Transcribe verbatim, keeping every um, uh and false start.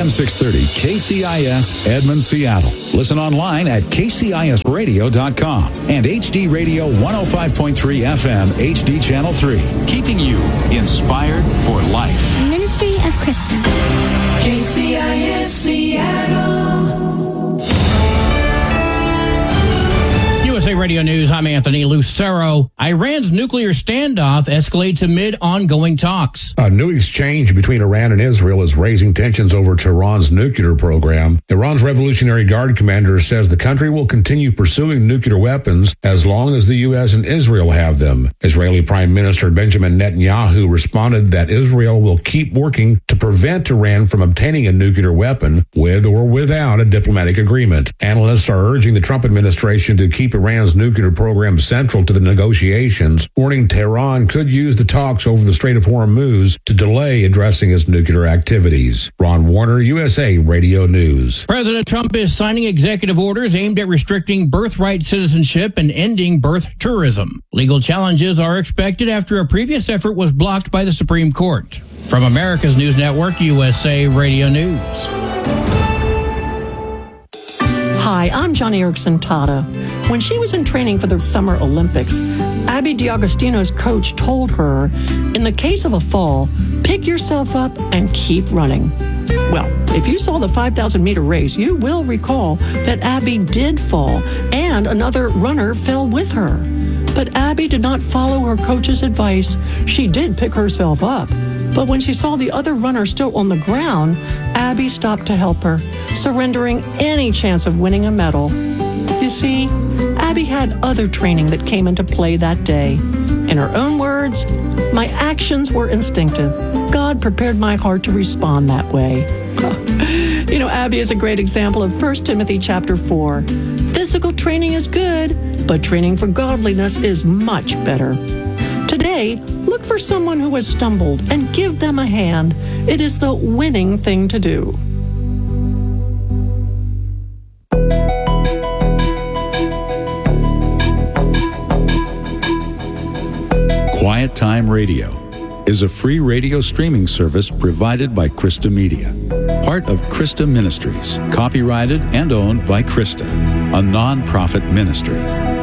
M six thirty K C I S Edmond, Seattle. Listen online at k c i s radio dot com and H D Radio one oh five point three F M H D Channel three. Keeping you inspired for life. Ministry of Krista. K C I S Seattle. U S A Radio News, I'm Anthony Lucero. Iran's nuclear standoff escalates amid ongoing talks. A new exchange between Iran and Israel is raising tensions over Tehran's nuclear program. Iran's Revolutionary Guard commander says the country will continue pursuing nuclear weapons as long as the U S and Israel have them. Israeli Prime Minister Benjamin Netanyahu responded that Israel will keep working to prevent Iran from obtaining a nuclear weapon with or without a diplomatic agreement. Analysts are urging the Trump administration to keep Iran's nuclear program central to the negotiations, warning Tehran could use the talks over the Strait of Hormuz to delay addressing its nuclear activities. Ron Warner, U S A Radio News. President Trump is signing executive orders aimed at restricting birthright citizenship and ending birth tourism. Legal challenges are expected after a previous effort was blocked by the Supreme Court. From America's News Network, U S A Radio News. Hi, I'm Johnny Erickson Tata. When she was in training for the Summer Olympics, Abby D'Agostino's coach told her, in the case of a fall, pick yourself up and keep running. Well, if you saw the five thousand meter race, you will recall that Abby did fall and another runner fell with her. But Abby did not follow her coach's advice. She did pick herself up. But when she saw the other runner still on the ground, Abby stopped to help her, surrendering any chance of winning a medal. You see, Abby had other training that came into play that day. In her own words, my actions were instinctive. God prepared my heart to respond that way. You know, Abby is a great example of First Timothy chapter four. Physical training is good, but training for godliness is much better. Today, look for someone who has stumbled and give them a hand. It is the winning thing to do. Quiet Time Radio is a free radio streaming service provided by Krista Media, part of Krista Ministries, copyrighted and owned by Krista, a non-profit ministry.